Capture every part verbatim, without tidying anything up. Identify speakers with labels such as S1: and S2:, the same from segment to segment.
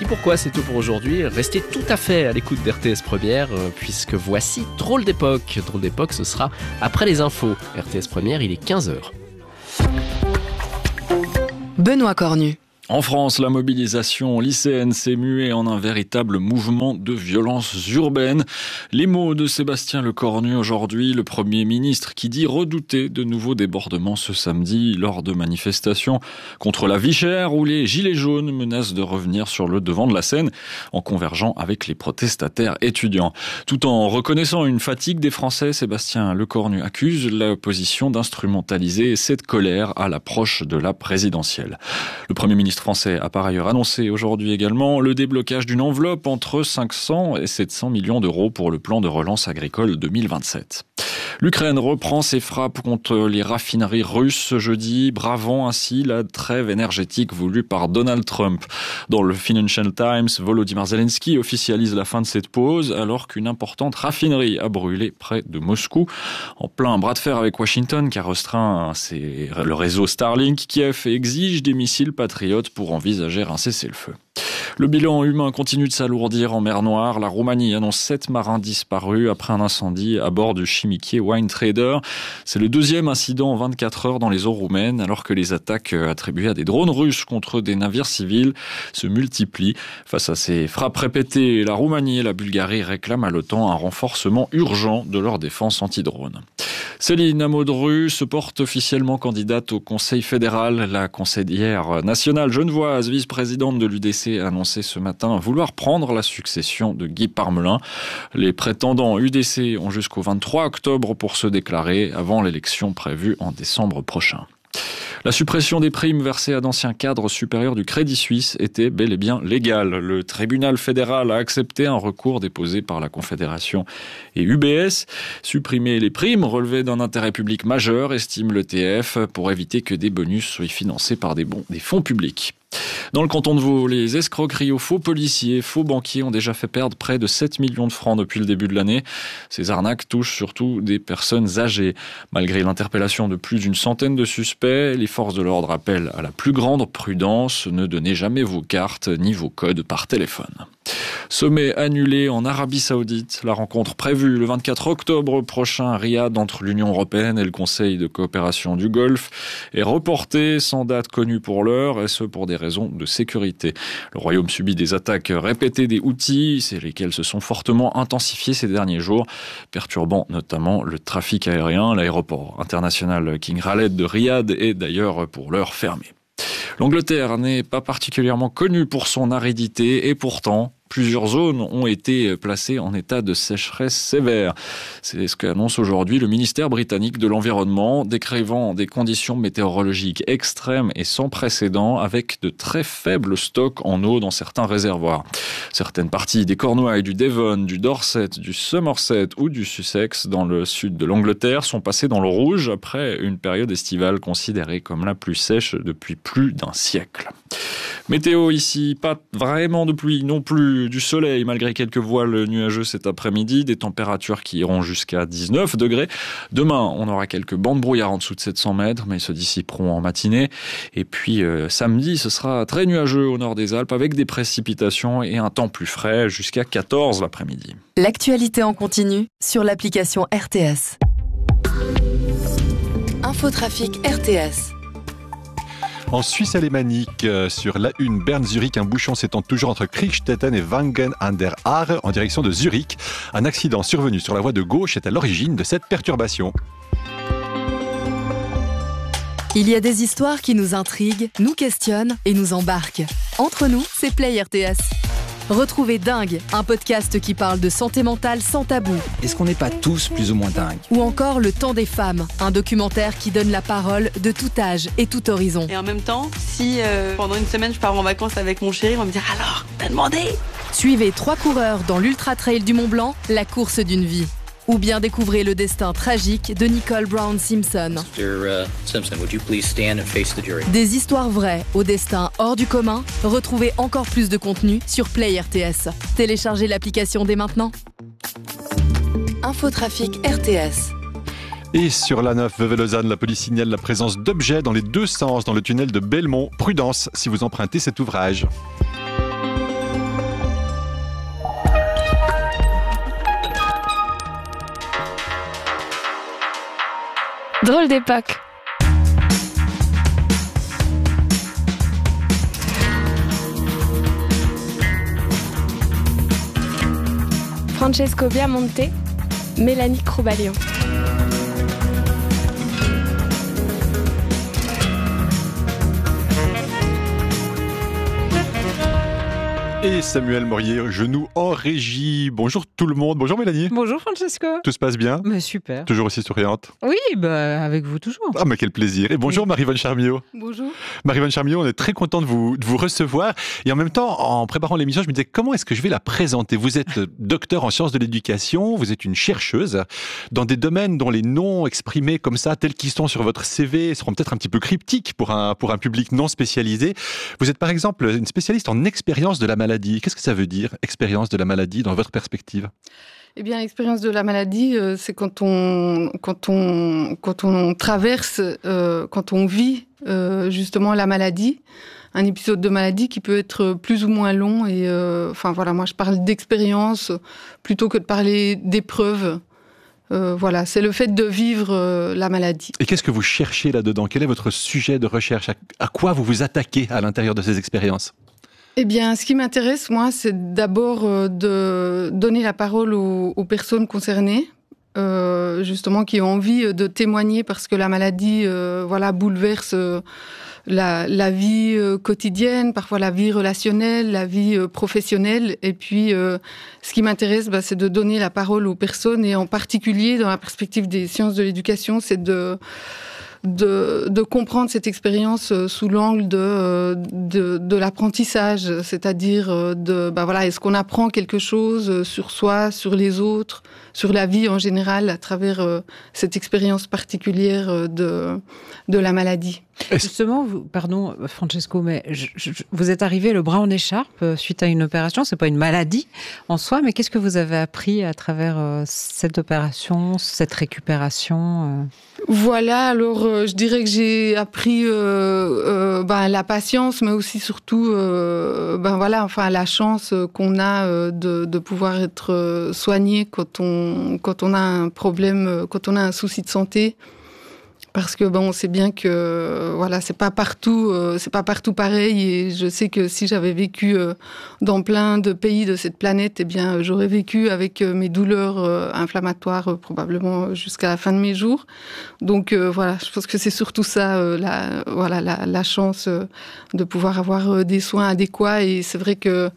S1: pourquoi c'est tout pour aujourd'hui. Restez tout à fait à l'écoute d'R T S Première, euh, puisque voici Drôle d'époque. Drôle d'époque, ce sera après les infos. R T S Première, il est quinze heures.
S2: Benoît Cornu.
S3: En France, la mobilisation lycéenne s'est muée en un véritable mouvement de violence urbaine. Les mots de Sébastien Lecornu aujourd'hui, le Premier ministre, qui dit redouter de nouveaux débordements ce samedi lors de manifestations contre la vie chère où les gilets jaunes menacent de revenir sur le devant de la scène en convergeant avec les protestataires étudiants. Tout en reconnaissant une fatigue des Français, Sébastien Lecornu accuse l'opposition d'instrumentaliser cette colère à l'approche de la présidentielle. Le Premier ministre français a par ailleurs annoncé aujourd'hui également le déblocage d'une enveloppe entre cinq cents et sept cents millions d'euros pour le plan de relance agricole deux mille vingt-sept. L'Ukraine reprend ses frappes contre les raffineries russes ce jeudi, bravant ainsi la trêve énergétique voulue par Donald Trump. Dans le Financial Times, Volodymyr Zelensky officialise la fin de cette pause alors qu'une importante raffinerie a brûlé près de Moscou. En plein bras de fer avec Washington qui a restreint le réseau Starlink, Kiev exige des missiles patriotes pour envisager un cessez-le-feu. Le bilan humain continue de s'alourdir en mer Noire. La Roumanie annonce sept marins disparus après un incendie à bord du chimiquier Wine Trader. C'est le deuxième incident en vingt-quatre heures dans les eaux roumaines, alors que les attaques attribuées à des drones russes contre des navires civils se multiplient. Face à ces frappes répétées, la Roumanie et la Bulgarie réclament à l'OTAN un renforcement urgent de leur défense anti-drone. Céline Amodru se porte officiellement candidate au Conseil fédéral. La conseillère nationale genevoise, vice-présidente de l'U D C, a annoncé ce matin vouloir prendre la succession de Guy Parmelin. Les prétendants U D C ont jusqu'au vingt-trois octobre pour se déclarer avant l'élection prévue en décembre prochain. La suppression des primes versées à d'anciens cadres supérieurs du Crédit Suisse était bel et bien légale. Le tribunal fédéral a accepté un recours déposé par la Confédération et U B S. Supprimer les primes relevait d'un intérêt public majeur, estime l'E T F, pour éviter que des bonus soient financés par des, bons, des fonds publics. Dans le canton de Vaud, les escroqueries aux faux policiers, faux banquiers ont déjà fait perdre près de sept millions de francs depuis le début de l'année. Ces arnaques touchent surtout des personnes âgées. Malgré l'interpellation de plus d'une centaine de suspects, les forces de l'ordre appellent à la plus grande prudence. Ne donnez jamais vos cartes ni vos codes par téléphone. Sommet annulé en Arabie Saoudite. La rencontre prévue le vingt-quatre octobre prochain à Riyad entre l'Union européenne et le Conseil de coopération du Golfe est reportée sans date connue pour l'heure, et ce pour des raisons de sécurité. Le Royaume subit des attaques répétées des Houthis, c'est lesquelles se sont fortement intensifiées ces derniers jours, perturbant notamment le trafic aérien. L'aéroport international King Khaled de Riyad est d'ailleurs pour l'heure fermé. L'Angleterre n'est pas particulièrement connue pour son aridité et pourtant, plusieurs zones ont été placées en état de sécheresse sévère. C'est ce qu'annonce aujourd'hui le ministère britannique de l'Environnement, décrivant des conditions météorologiques extrêmes et sans précédent, avec de très faibles stocks en eau dans certains réservoirs. Certaines parties des Cornouailles, du Devon, du Dorset, du Somerset ou du Sussex, dans le sud de l'Angleterre, sont passées dans le rouge après une période estivale considérée comme la plus sèche depuis plus d'un siècle. Météo ici, pas vraiment de pluie non plus, du soleil malgré quelques voiles nuageux cet après-midi, des températures qui iront jusqu'à dix-neuf degrés. Demain, on aura quelques bancs de brouillard en dessous de sept cents mètres, mais ils se dissiperont en matinée. Et puis euh, samedi, ce sera très nuageux au nord des Alpes avec des précipitations et un temps plus frais jusqu'à quatorze l'après-midi.
S2: L'actualité en continu sur l'application R T S. Infotrafic R T S.
S4: En Suisse alémanique, euh, sur la une Berne-Zurich, un bouchon s'étend toujours entre Kriegstetten et Wangen an der Aare en direction de Zurich. Un accident survenu sur la voie de gauche est à l'origine de cette perturbation.
S2: Il y a des histoires qui nous intriguent, nous questionnent et nous embarquent. Entre nous, c'est Play R T S. Retrouvez Dingue, un podcast qui parle de santé mentale sans tabou.
S5: Est-ce qu'on n'est pas tous plus ou moins dingues ?
S2: Ou encore Le Temps des femmes, un documentaire qui donne la parole de tout âge et tout horizon.
S6: Et en même temps, si euh, pendant une semaine je pars en vacances avec mon chéri, on va me dire « Alors, t'as demandé ?»
S2: Suivez trois coureurs dans l'Ultra Trail du Mont Blanc, la course d'une vie. Ou bien découvrez le destin tragique de Nicole Brown Simpson.
S7: mister Simpson, would you please stand and face the jury?
S2: Des histoires vraies au destin hors du commun. Retrouvez encore plus de contenu sur Play R T S. Téléchargez l'application dès maintenant. Infotrafic R T S.
S4: Et sur l'A neuf Vevey-Lausanne, la police signale la présence d'objets dans les deux sens dans le tunnel de Belmont. Prudence si vous empruntez cet ouvrage.
S8: Drôle d'époque. Francesco Biamonte, Mélanie Crouballion.
S4: Et Samuel Morier, genou en régie. Bonjour tout le monde. Bonjour Mélanie.
S9: Bonjour Francesco.
S4: Tout se passe bien ?
S9: Mais super.
S4: Toujours aussi souriante ?
S9: Oui, bah, avec vous toujours.
S4: Ah, mais quel plaisir. Et bonjour oui. Marie-Vonne Charmiot.
S6: Bonjour.
S4: Marie-Vonne Charmiot, on est très content de vous, de vous recevoir. Et en même temps, en préparant l'émission, je me disais comment est-ce que je vais la présenter ? Vous êtes docteur en sciences de l'éducation, vous êtes une chercheuse dans des domaines dont les noms exprimés comme ça, tels qu'ils sont sur votre C V, seront peut-être un petit peu cryptiques pour un, pour un public non spécialisé. Vous êtes par exemple une spécialiste en expérience de la maladie. Qu'est-ce que ça veut dire, expérience de la maladie, dans votre perspective ?
S6: Eh bien, l'expérience de la maladie, euh, c'est quand on, quand on, quand on traverse, euh, quand on vit euh, justement la maladie, un épisode de maladie qui peut être plus ou moins long. Et euh, enfin voilà, moi je parle d'expérience plutôt que de parler d'épreuve. Euh, voilà, c'est le fait de vivre euh, la maladie.
S4: Et qu'est-ce que vous cherchez là-dedans ? Quel est votre sujet de recherche ? à, à quoi vous vous attaquez à l'intérieur de ces expériences ?
S6: Eh bien, ce qui m'intéresse, moi, c'est d'abord euh, de donner la parole aux, aux personnes concernées, euh, justement, qui ont envie de témoigner parce que la maladie, euh, voilà, bouleverse euh, la, la vie euh, quotidienne, parfois la vie relationnelle, la vie euh, professionnelle. Et puis, euh, ce qui m'intéresse, bah, c'est de donner la parole aux personnes, et en particulier, dans la perspective des sciences de l'éducation, c'est de De, de comprendre cette expérience sous l'angle de, de, de l'apprentissage, c'est-à-dire de, bah voilà, est-ce qu'on apprend quelque chose sur soi, sur les autres, sur la vie en général, à travers euh, cette expérience particulière de, de la maladie.
S9: Justement, vous, pardon Francesco, mais je, je, vous êtes arrivé le bras en écharpe suite à une opération. C'est pas une maladie en soi, mais qu'est-ce que vous avez appris à travers euh, cette opération, cette récupération euh...
S6: Voilà, alors euh, je dirais que j'ai appris euh, euh, ben, la patience, mais aussi surtout euh, ben voilà, enfin la chance qu'on a euh, de, de pouvoir être soigné quand on quand on a un problème, quand on a un souci de santé. Parce que bon, on sait bien que voilà, c'est pas partout, euh, c'est pas partout pareil. Et je sais que si j'avais vécu euh, dans plein de pays de cette planète, eh bien, j'aurais vécu avec euh, mes douleurs euh, inflammatoires euh, probablement jusqu'à la fin de mes jours. Donc euh, voilà, je pense que c'est surtout ça, euh, la voilà, la, la chance euh, de pouvoir avoir euh, des soins adéquats. Et c'est vrai que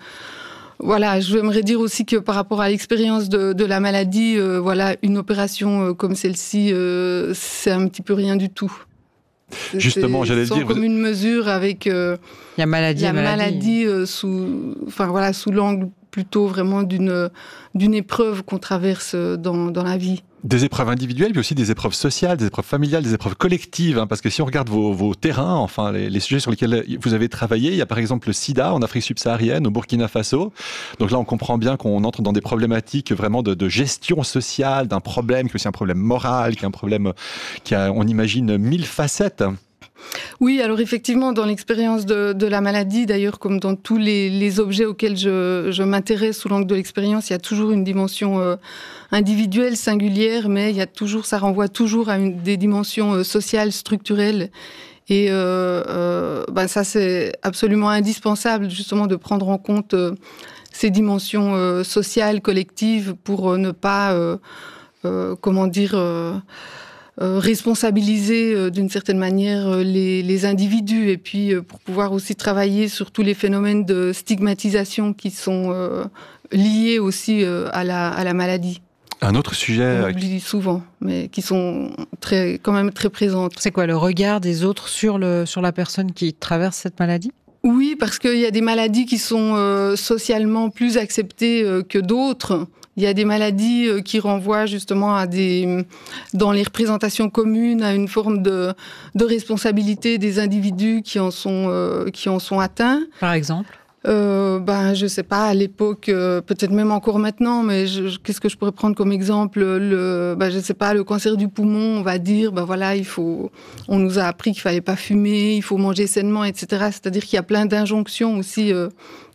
S6: voilà, je voudrais dire aussi que par rapport à l'expérience de, de la maladie, euh, voilà, une opération euh, comme celle-ci, euh, c'est un petit peu rien du tout.
S4: Justement, j'allais le dire.
S6: Comme une mesure avec. Euh,
S9: il y a maladie,
S6: il y a
S9: maladie,
S6: maladie euh, sous, enfin voilà, sous l'angle plutôt vraiment d'une d'une épreuve qu'on traverse dans dans la vie.
S4: Des épreuves individuelles, mais aussi des épreuves sociales, des épreuves familiales, des épreuves collectives. Hein, parce que si on regarde vos, vos terrains, enfin les, les sujets sur lesquels vous avez travaillé, il y a par exemple le sida en Afrique subsaharienne, au Burkina Faso. Donc là, on comprend bien qu'on entre dans des problématiques vraiment de, de gestion sociale, d'un problème qui est aussi un problème moral, qui est un problème qui a, on imagine, mille facettes.
S6: Oui, alors effectivement, dans l'expérience de, de la maladie, d'ailleurs, comme dans tous les, les objets auxquels je, je m'intéresse sous l'angle de l'expérience, il y a toujours une dimension euh, individuelle, singulière, mais il y a toujours, ça renvoie toujours à une, des dimensions euh, sociales, structurelles. Et euh, euh, ben ça, c'est absolument indispensable, justement, de prendre en compte euh, ces dimensions euh, sociales, collectives, pour euh, ne pas, euh, euh, comment dire... Euh, Euh, responsabiliser euh, d'une certaine manière euh, les, les individus, et puis euh, pour pouvoir aussi travailler sur tous les phénomènes de stigmatisation qui sont euh, liés aussi euh, à la, à la maladie.
S4: Un autre sujet...
S6: On oublie souvent, mais qui sont très, quand même très présentes.
S9: C'est quoi, le regard des autres sur, le, sur la personne qui traverse cette maladie ?
S6: Oui, parce qu'il y a des maladies qui sont euh, socialement plus acceptées euh, que d'autres. Il y a des maladies euh, qui renvoient justement à des, dans les représentations communes, à une forme de, de responsabilité des individus qui en sont, euh, qui en sont atteints.
S9: Par exemple ?
S6: Euh, ben, je sais pas, à l'époque, euh, peut-être même encore maintenant, mais je, je, qu'est-ce que je pourrais prendre comme exemple ? Le, ben, je sais pas, le cancer du poumon, on va dire, ben voilà, il faut, on nous a appris qu'il fallait pas fumer, il faut manger sainement, et cetera. C'est-à-dire qu'il y a plein d'injonctions aussi euh,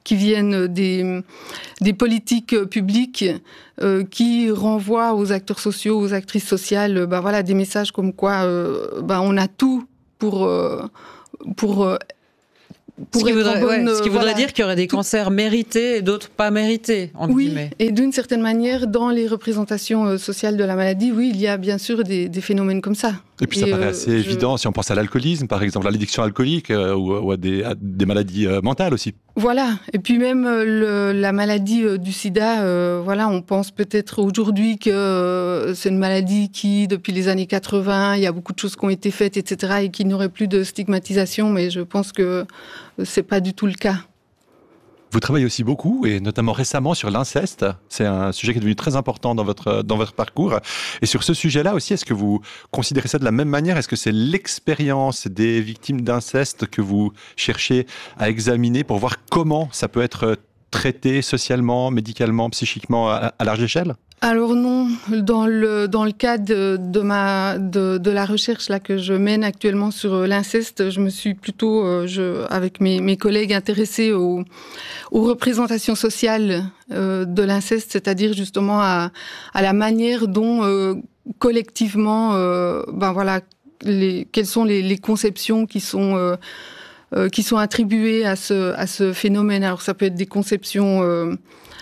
S6: qui viennent des, des politiques publiques euh, qui renvoient aux acteurs sociaux, aux actrices sociales, ben voilà, des messages comme quoi euh, ben on a tout pour... Euh, pour euh,
S9: Pour ce qui, voudrait, bonne, ouais, ce qui
S6: voilà,
S9: voudrait dire qu'il y aurait des tout... cancers mérités et d'autres pas mérités, entre
S6: oui,
S9: guillemets.
S6: Et d'une certaine manière, dans les représentations sociales de la maladie, oui, il y a bien sûr des, des phénomènes comme ça.
S4: Et puis ça et paraît euh, assez je... évident si on pense à l'alcoolisme, par exemple, à l'addiction alcoolique euh, ou, ou à, des, à des maladies euh, mentales aussi.
S6: Voilà, et puis même le, la maladie euh, du sida, euh, voilà, on pense peut-être aujourd'hui que euh, c'est une maladie qui, depuis les années quatre-vingts, il y a beaucoup de choses qui ont été faites, et cetera, et qu'il n'y aurait plus de stigmatisation, mais je pense que c'est pas du tout le cas.
S4: Vous travaillez aussi beaucoup, et notamment récemment, sur l'inceste. C'est un sujet qui est devenu très important dans votre, dans votre parcours. Et sur ce sujet-là aussi, est-ce que vous considérez ça de la même manière ? Est-ce que c'est l'expérience des victimes d'inceste que vous cherchez à examiner pour voir comment ça peut être traité socialement, médicalement, psychiquement, à, à large échelle ?
S6: Alors non, dans le dans le cadre de, de ma de, de la recherche là que je mène actuellement sur l'inceste, je me suis plutôt euh, je avec mes mes collègues intéressés aux aux représentations sociales euh, de l'inceste, c'est-à-dire justement à à la manière dont euh, collectivement euh, ben voilà les quelles sont les les conceptions qui sont euh, euh, qui sont attribuées à ce à ce phénomène. Alors ça peut être des conceptions euh,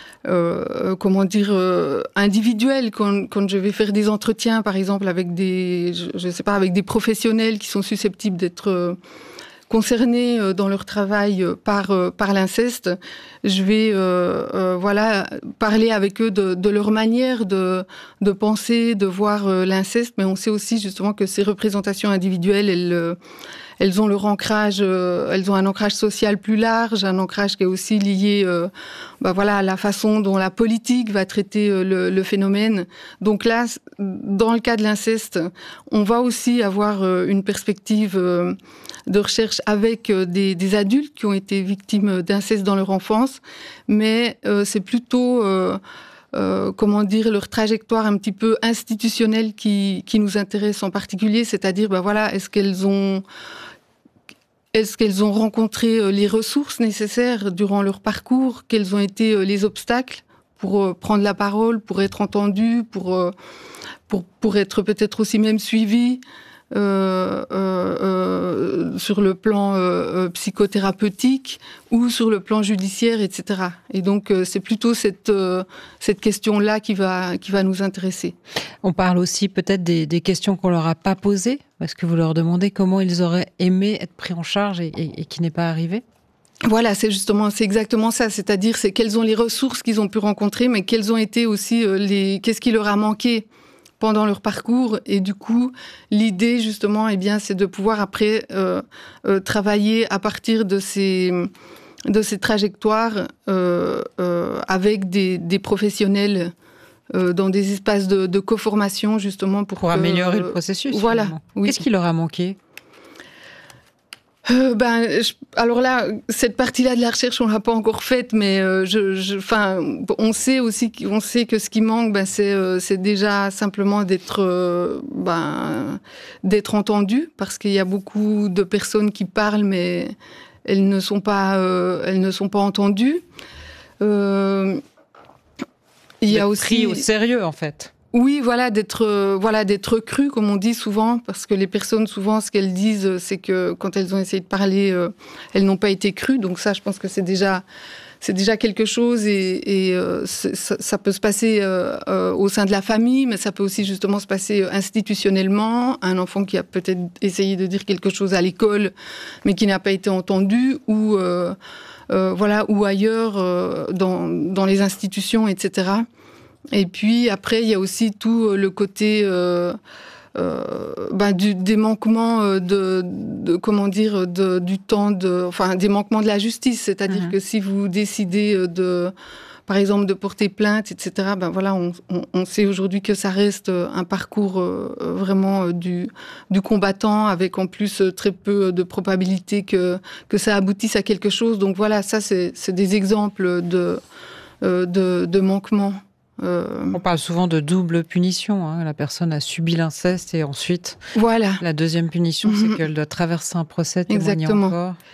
S6: Euh, comment dire euh, individuel quand, quand je vais faire des entretiens par exemple avec des je, je sais pas avec des professionnels qui sont susceptibles d'être euh, concernés euh, dans leur travail euh, par euh, par l'inceste, je vais euh, euh, voilà parler avec eux de, de leur manière de de penser, de voir euh, l'inceste, mais on sait aussi justement que ces représentations individuelles elles euh, Elles ont leur ancrage, euh, elles ont un ancrage social plus large, un ancrage qui est aussi lié, euh, bah voilà, à la façon dont la politique va traiter euh, le, le phénomène. Donc là, dans le cas de l'inceste, on va aussi avoir euh, une perspective euh, de recherche avec euh, des, des adultes qui ont été victimes d'inceste dans leur enfance, mais euh, c'est plutôt euh, Euh, comment dire, leur trajectoire un petit peu institutionnelle qui, qui nous intéresse en particulier, c'est-à-dire, ben voilà, est-ce qu'elles ont, est-ce qu'elles ont rencontré les ressources nécessaires durant leur parcours, quels ont été les obstacles pour prendre la parole, pour être entendues, pour, pour, pour être peut-être aussi même suivies euh, euh, euh, sur le plan euh, psychothérapeutique ou sur le plan judiciaire, et cetera. Et donc, euh, c'est plutôt cette, euh, cette question-là qui va, qui va nous intéresser.
S9: On parle aussi peut-être des, des questions qu'on leur a pas posées. Est-ce que vous leur demandez comment ils auraient aimé être pris en charge et, et, et qui n'est pas arrivé ?
S6: Voilà, c'est justement, c'est exactement ça. C'est-à-dire, c'est quelles ont les ressources qu'ils ont pu rencontrer, mais quelles ont été aussi les, qu'est-ce qui leur a manqué pendant leur parcours. Et du coup, l'idée, justement, eh bien, c'est de pouvoir après euh, euh, travailler à partir de ces, de ces trajectoires euh, euh, avec des, des professionnels euh, dans des espaces de, de co-formation, justement, pour,
S9: pour
S6: que,
S9: améliorer euh, le processus.
S6: Voilà. Oui.
S9: Qu'est-ce qui leur a manqué ?
S6: Euh, ben, je, alors là, cette partie-là de la recherche, on l'a pas encore faite, mais euh, je, je, enfin, on sait aussi, on sait que ce qui manque, ben, c'est, euh, c'est déjà simplement d'être, euh, ben, d'être entendu, parce qu'il y a beaucoup de personnes qui parlent, mais elles ne sont pas, euh, elles ne sont pas entendues. Euh, il y a aussi
S9: pris au sérieux, en fait.
S6: Oui, voilà, d'être, euh, voilà, d'être cru, comme on dit souvent, parce que les personnes, souvent, ce qu'elles disent, c'est que quand elles ont essayé de parler, euh, elles n'ont pas été crues. Donc ça, je pense que c'est déjà, c'est déjà quelque chose, et, et euh, ça, ça peut se passer euh, euh, au sein de la famille, mais ça peut aussi justement se passer institutionnellement. Un enfant qui a peut-être essayé de dire quelque chose à l'école, mais qui n'a pas été entendu, ou euh, euh, voilà, ou ailleurs euh, dans dans les institutions, et cetera. Et puis après, il y a aussi tout le côté euh, euh, ben, du, des manquements de, de comment dire, de, du temps, de, enfin des manquements de la justice. C'est-à-dire mmh. que si vous décidez de, par exemple, de porter plainte, et cetera. Ben voilà, on, on, on sait aujourd'hui que ça reste un parcours euh, vraiment du, du combattant, avec en plus très peu de probabilité que que ça aboutisse à quelque chose. Donc voilà, ça c'est, c'est des exemples de euh, de, de manquements.
S9: Euh... On parle souvent de double punition. Hein. La personne a subi l'inceste et ensuite,
S6: voilà.
S9: La deuxième punition, mmh. c'est qu'elle doit traverser un procès, témoigner
S6: Exactement.
S9: encore.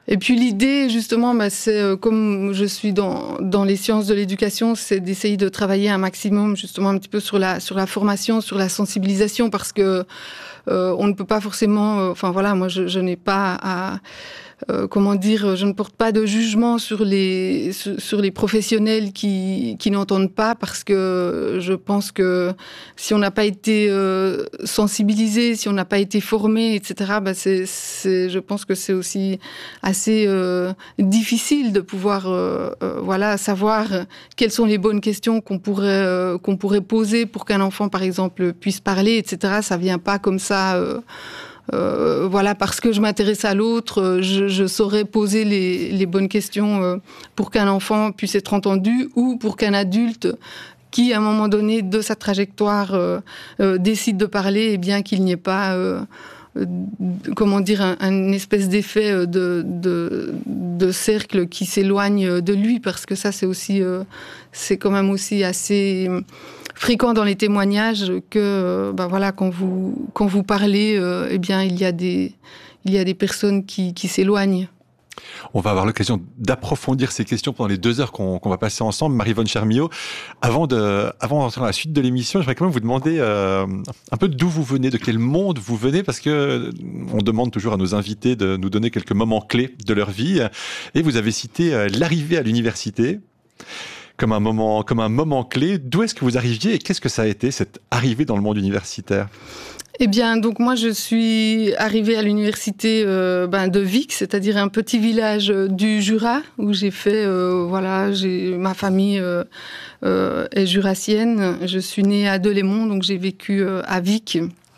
S6: Et puis l'idée, justement, bah, c'est euh, comme je suis dans, dans les sciences de l'éducation, c'est d'essayer de travailler un maximum, justement, un petit peu sur la, sur la formation, sur la sensibilisation, parce que euh, on ne peut pas forcément... Euh, enfin voilà, moi, je, je n'ai pas à... Euh, comment dire, je ne porte pas de jugement sur les sur, sur les professionnels qui qui n'entendent pas, parce que je pense que si on n'a pas été euh, sensibilisé, si on n'a pas été formé, et cetera. Bah c'est c'est je pense que c'est aussi assez euh, difficile de pouvoir euh, euh, voilà savoir quelles sont les bonnes questions qu'on pourrait euh, qu'on pourrait poser pour qu'un enfant, par exemple, puisse parler, et cetera. Ça vient pas comme ça. Euh, Euh, voilà, parce que je m'intéresse à l'autre, je, je saurais poser les, les bonnes questions euh, pour qu'un enfant puisse être entendu, ou pour qu'un adulte qui, à un moment donné de sa trajectoire, euh, euh, décide de parler, et bien qu'il n'y ait pas, euh, euh, comment dire, un, un espèce d'effet de, de, de cercle qui s'éloigne de lui, parce que ça, c'est aussi, euh, c'est quand même aussi assez fréquent dans les témoignages que, ben voilà, quand vous quand vous parlez, euh, eh bien, il y a des il y a des personnes qui, qui s'éloignent.
S4: On va avoir l'occasion d'approfondir ces questions pendant les deux heures qu'on, qu'on va passer ensemble. Marie-Vonne Chermiot, avant de, avant d'entrer dans la suite de l'émission, j'aimerais quand même vous demander euh, un peu d'où vous venez, de quel monde vous venez, parce que on demande toujours à nos invités de nous donner quelques moments clés de leur vie. Et vous avez cité euh, l'arrivée à l'université comme un moment, comme un moment clé. D'où est-ce que vous arriviez et qu'est-ce que ça a été, cette arrivée dans le monde universitaire ?
S6: Eh bien, donc moi, je suis arrivée à l'université euh, ben, de Vic, c'est-à-dire un petit village du Jura, où j'ai fait, euh, voilà, j'ai, ma famille euh, euh, est jurassienne. Je suis née à Delémont, donc j'ai vécu euh, à Vic.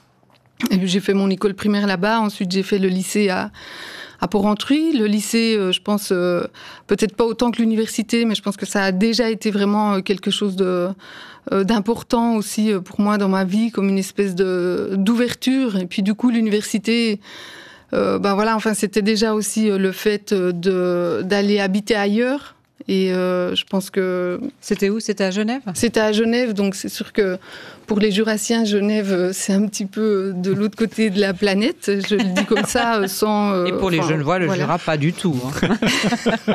S6: Et puis, j'ai fait mon école primaire là-bas. Ensuite, j'ai fait le lycée à... à Porrentruy. Le lycée, euh, je pense, euh, peut-être pas autant que l'université, mais je pense que ça a déjà été vraiment euh, quelque chose de, euh, d'important aussi euh, pour moi dans ma vie, comme une espèce de, d'ouverture. Et puis du coup, l'université, euh, ben voilà, enfin, c'était déjà aussi euh, le fait de, d'aller habiter ailleurs. Et euh, je pense que...
S9: C'était où ? C'était à Genève ?
S6: C'était à Genève, donc c'est sûr que pour les Jurassiens, Genève, c'est un petit peu de l'autre côté de la planète. Je le dis comme ça, sans... Euh,
S9: Et pour les Genevois, le
S6: voilà.
S9: Jura, pas du tout. Hein.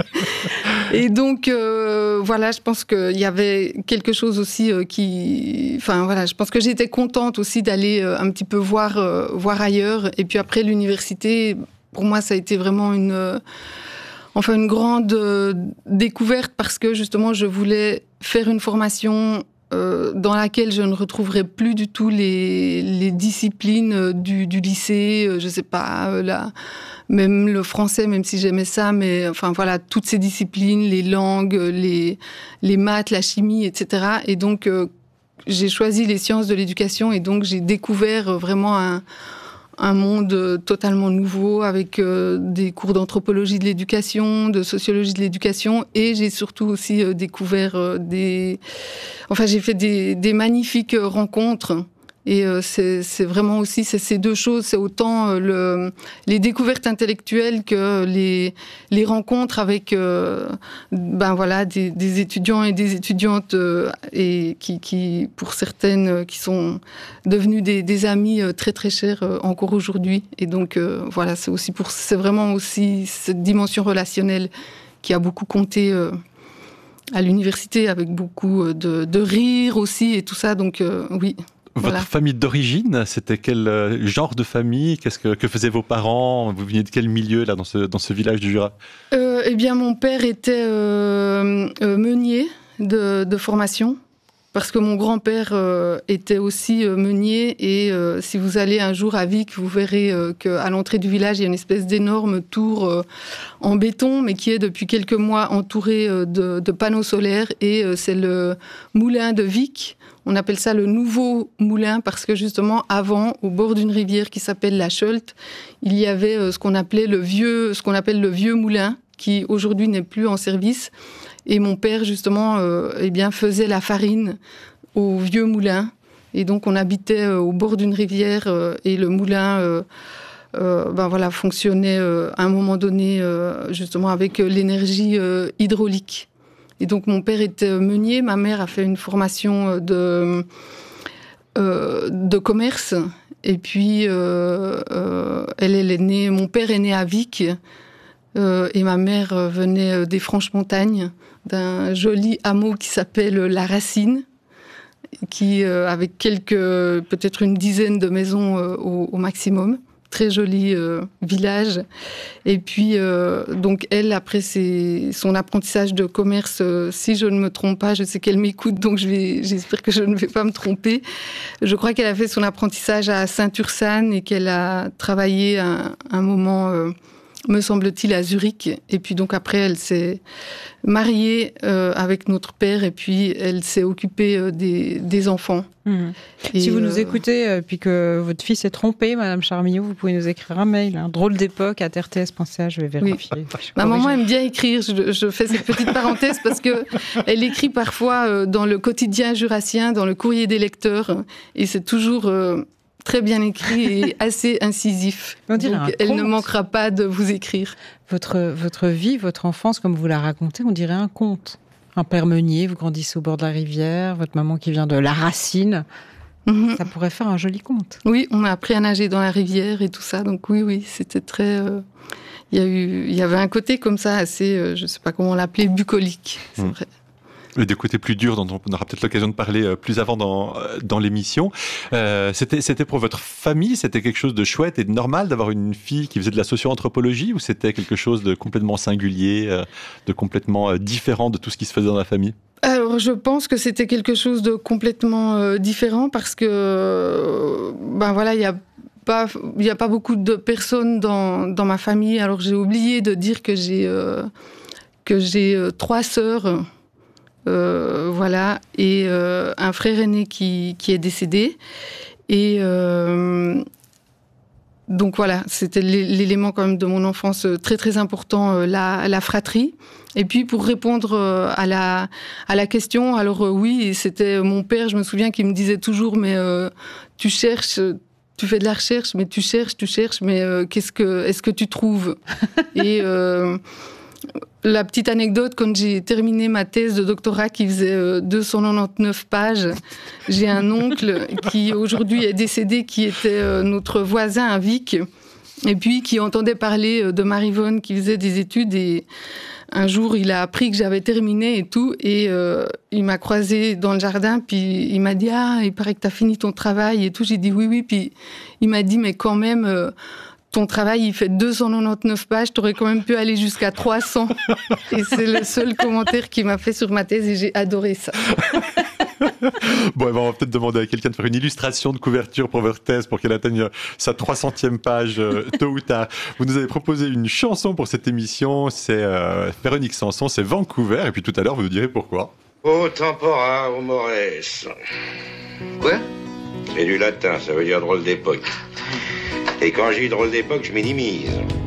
S6: Et donc, euh, voilà, je pense qu'il y avait quelque chose aussi euh, qui... Enfin, voilà, je pense que j'étais contente aussi d'aller euh, un petit peu voir, euh, voir ailleurs. Et puis après, l'université, pour moi, ça a été vraiment une... Euh, Enfin, une grande euh, découverte, parce que justement, je voulais faire une formation euh, dans laquelle je ne retrouverais plus du tout les, les disciplines euh, du, du lycée, euh, je sais pas, euh, la, même le français, même si j'aimais ça, mais enfin voilà, toutes ces disciplines, les langues, les, les maths, la chimie, et cetera. Et donc, euh, j'ai choisi les sciences de l'éducation, et donc j'ai découvert vraiment un... un monde totalement nouveau, avec euh, des cours d'anthropologie de l'éducation, de sociologie de l'éducation, et j'ai surtout aussi euh, découvert euh, des... Enfin, j'ai fait des, des magnifiques rencontres. Et euh, c'est, c'est vraiment aussi c'est ces deux choses, c'est autant euh, le, les découvertes intellectuelles que les, les rencontres avec euh, ben voilà, des, des étudiants et des étudiantes, euh, et qui, qui, pour certaines, euh, qui sont devenus des, des amis euh, très très chers euh, encore aujourd'hui. Et donc euh, voilà, c'est, aussi pour, c'est vraiment aussi cette dimension relationnelle qui a beaucoup compté euh, à l'université, avec beaucoup de, de rire aussi et tout ça. Donc euh, oui.
S4: Votre
S6: Voilà.
S4: famille d'origine, c'était quel genre de famille ? Qu'est-ce que, que faisaient vos parents ? Vous veniez de quel milieu là dans ce, dans ce village du Jura ?
S6: euh, Eh bien, mon père était euh, euh, meunier de, de formation, parce que mon grand-père euh, était aussi euh, meunier. Et euh, si vous allez un jour à Vic, vous verrez euh, qu'à l'entrée du village, il y a une espèce d'énorme tour euh, en béton, mais qui est depuis quelques mois entourée euh, de, de panneaux solaires. Et euh, c'est le moulin de Vic. On appelle ça le nouveau moulin, parce que justement, avant, au bord d'une rivière qui s'appelle la Scholte, il y avait euh, ce qu'on appelait le vieux, ce qu'on appelle le vieux moulin, qui aujourd'hui n'est plus en service. Et mon père, justement, euh, eh bien, faisait la farine au vieux moulin. Et donc, on habitait euh, au bord d'une rivière, euh, et le moulin, euh, euh, ben voilà, fonctionnait euh, à un moment donné, euh, justement, avec euh, l'énergie euh, hydraulique. Et donc, mon père était meunier, ma mère a fait une formation de, euh, de commerce. Et puis, euh, euh, elle, elle est née, mon père est né à Vic. Euh, et ma mère euh, venait euh, des Franches-Montagnes, d'un joli hameau qui s'appelle euh, La Racine, qui, euh, avec quelques, peut-être une dizaine de maisons euh, au, au maximum. Très joli euh, village. Et puis, euh, donc, elle, après ses, son apprentissage de commerce, euh, si je ne me trompe pas, je sais qu'elle m'écoute, donc je vais, j'espère que je ne vais pas me tromper. Je crois qu'elle a fait son apprentissage à Saint-Ursanne et qu'elle a travaillé un, un moment, euh, me semble-t-il, à Zurich. Et puis, donc, après, elle s'est mariée euh, avec notre père et puis elle s'est occupée euh, des, des enfants.
S9: Mmh. Si vous euh... nous écoutez, euh, puis que votre fils est trompé, Madame Charmillot, vous pouvez nous écrire un mail, hein, drôle d'époque à r t s point c h, je vais vérifier. Oui.
S6: Ma maman aime bien écrire, je, je fais cette petite parenthèse parce que elle écrit parfois euh, dans le quotidien jurassien, dans le courrier des lecteurs, et c'est toujours euh, très bien écrit et assez incisif.
S9: On dirait
S6: donc
S9: un
S6: elle
S9: conte.
S6: Ne manquera pas de vous écrire.
S9: Votre, votre vie, votre enfance, comme vous la racontez, on dirait un conte. Un père meunier, vous grandissez au bord de la rivière, votre maman qui vient de La Racine. Mmh. Ça pourrait faire un joli conte.
S6: Oui, on a appris à nager dans la rivière et tout ça. Donc oui, oui, c'était très... Euh, il y a eu, il y avait un côté comme ça assez, euh, je ne sais pas comment on l'appelait, bucolique. C'est mmh. vrai.
S4: Et des côtés plus durs dont on aura peut-être l'occasion de parler plus avant dans, dans l'émission. Euh, c'était, c'était pour votre famille, c'était quelque chose de chouette et de normal d'avoir une fille qui faisait de la socio-anthropologie, ou c'était quelque chose de complètement singulier, de complètement différent de tout ce qui se faisait dans la famille ?
S6: Alors, je pense que c'était quelque chose de complètement euh, différent parce que, euh, ben voilà, il y a pas, il y a pas beaucoup de personnes dans, dans ma famille. Alors, j'ai oublié de dire que j'ai, euh, que j'ai euh, trois sœurs. Euh, voilà, et euh, un frère aîné qui, qui est décédé. Et euh, donc voilà, c'était l'élément quand même de mon enfance très très important, euh, la, la fratrie. Et puis pour répondre euh, à, la, à la question, alors euh, oui, c'était mon père, je me souviens, qui me disait toujours, mais euh, tu cherches... Tu fais de la recherche, mais tu cherches, tu cherches, mais euh, qu'est-ce que, est-ce que tu trouves ? Et... Euh, la petite anecdote, quand j'ai terminé ma thèse de doctorat qui faisait euh, deux cent quatre-vingt-dix-neuf pages, j'ai un oncle qui aujourd'hui est décédé, qui était euh, notre voisin à Vic, et puis qui entendait parler euh, de Marivonne, qui faisait des études, et un jour il a appris que j'avais terminé et tout, et euh, il m'a croisé dans le jardin, puis il m'a dit « Ah, il paraît que t'as fini ton travail » et tout. J'ai dit « Oui, oui », puis il m'a dit « Mais quand même... Euh, ton travail, il fait deux cent quatre-vingt-dix-neuf pages, t'aurais quand même pu aller jusqu'à trois cents. » Et c'est le seul commentaire qu'il m'a fait sur ma thèse et j'ai adoré ça.
S4: Bon, on va peut-être demander à quelqu'un de faire une illustration de couverture pour votre thèse pour qu'elle atteigne sa trois centième page euh, tôt ou tard. Vous nous avez proposé une chanson pour cette émission, c'est euh, Véronique Sanson, c'est Vancouver, et puis tout à l'heure, vous nous direz pourquoi.
S10: Au tempora, au mores. Quoi ? C'est du latin, ça veut dire drôle d'époque. Et quand j'ai drôle d'époque, je minimise.